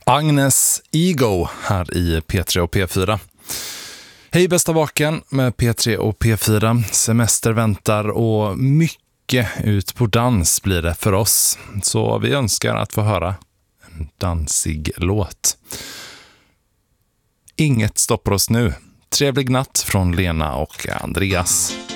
Agnes Ego här i P3 och P4. Hej bästa vaken med P3 och P4. Semester väntar och mycket ut på dans blir det för oss. Så vi önskar att få höra en dansig låt. Inget stoppar oss nu. Trevlig natt från Lena och Andreas.